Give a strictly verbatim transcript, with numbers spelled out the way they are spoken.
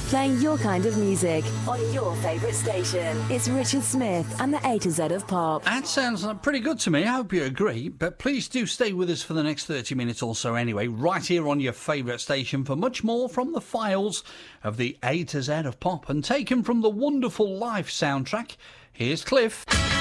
playing your kind of music on your favourite station. It's Richard Smith and the A to Z of Pop. That sounds pretty good to me. I hope you agree. But please do stay with us for the next thirty minutes or so anyway, right here on your favourite station for much more from the files of the A to Z of Pop. And taken from the wonderful Life soundtrack, here's Cliff.